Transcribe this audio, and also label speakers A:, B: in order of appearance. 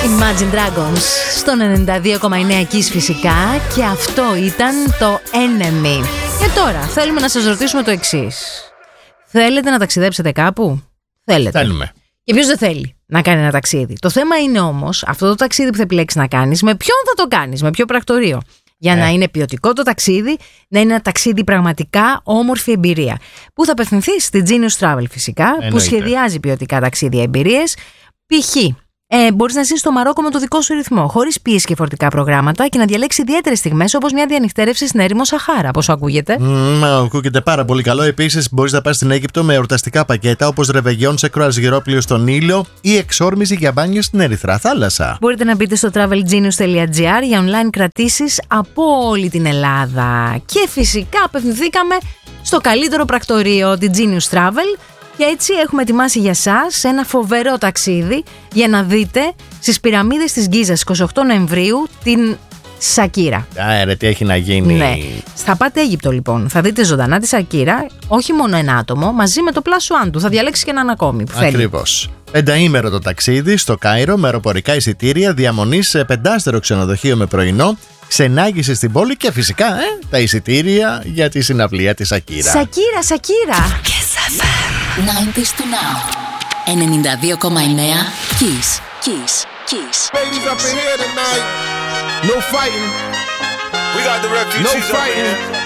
A: Imagine Dragons στον 92,9 Kiss φυσικά. Και αυτό ήταν το Enemy. Και τώρα θέλουμε να σας ρωτήσουμε το εξής. Θέλετε να ταξιδέψετε κάπου?
B: Θέλουμε.
A: Και ποιος δεν θέλει να κάνει ένα ταξίδι? Το θέμα είναι όμως αυτό το ταξίδι που θα επιλέξεις να κάνεις, με ποιον θα το κάνεις, με ποιο πρακτορείο. Για να είναι ποιοτικό το ταξίδι, να είναι ένα ταξίδι πραγματικά όμορφη εμπειρία. Πού θα απευθυνθείς? Στη Genius Travel φυσικά, που σχεδιάζει ποιοτικά ταξίδια εμπειρίες. Π.χ. Μπορείς να ζήσεις στο Μαρόκο με το δικό σου ρυθμό, χωρίς πίεση και φορτικά προγράμματα και να διαλέξεις ιδιαίτερες στιγμές όπως μια διανυκτέρευση στην έρημο Σαχάρα. Πώς ακούγεται?
B: Ακούγεται πάρα πολύ καλό. Επίσης, μπορείς να πας στην Αίγυπτο με εορταστικά πακέτα όπως ρεβεγιόν σε κρουαζιερόπλοιο στον Ήλιο ή εξόρμηση για μπάνιο στην Ερυθρά Θάλασσα.
A: Μπορείτε να μπείτε στο travelgenius.gr για online κρατήσεις από όλη την Ελλάδα. Και φυσικά απευθυνθήκαμε στο καλύτερο πρακτορείο, την Genius Travel. Και έτσι έχουμε ετοιμάσει για σας ένα φοβερό ταξίδι για να δείτε στις πυραμίδες της Γκίζας 28 Νοεμβρίου την Σακύρα.
B: Ρε, τι έχει να γίνει.
A: Ναι. Θα πάτε Αίγυπτο λοιπόν. Θα δείτε ζωντανά τη Σακύρα, όχι μόνο ένα άτομο, μαζί με το plus one του. Θα διαλέξει και έναν ακόμη που θέλει.
B: Ακριβώς. 5ήμερο το ταξίδι στο Κάιρο με αεροπορικά εισιτήρια, διαμονή σε 5άστερο ξενοδοχείο με πρωινό, ξενάγηση στην πόλη και φυσικά τα εισιτήρια για τη συναυλία της Σακύρα.
A: Σακύρα.
C: 90s to now. 92,9 Kiss.
D: Babies up in here tonight. No fighting. We got the refugees. No fighting.